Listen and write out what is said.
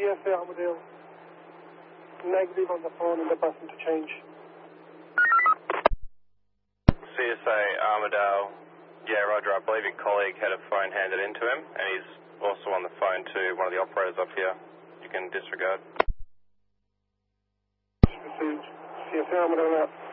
CSA Armadale. Negative on the phone and the button to change. CSA Armadale. Yeah, Roger. I believe your colleague had a phone handed in to him, and he's also on the phone to one of the operators up here. You can disregard. Received. CSA Armadale out.